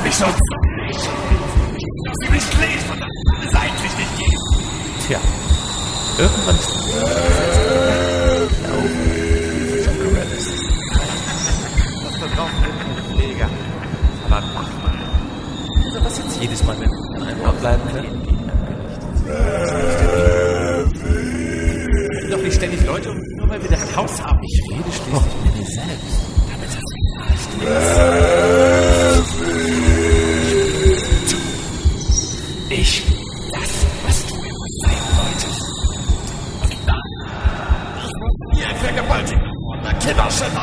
mich sonst noch nicht. Sie mich lesen und das eigentlich nicht gehen. Tja, irgendwann ist Das verbraucht den Pfleger. Aber mach mal. oder was jetzt jedes Mal, wenn wir an einem Ort bleiben können? Doch nicht ständig Leute, nur weil wir das Haus haben. Ich rede schließlich mit mir selbst. Damit das nicht Ich das, was du immer sein wolltest. Und dann, ich wurde nie ein Vergewaltiger worden, ein Kinderschänder.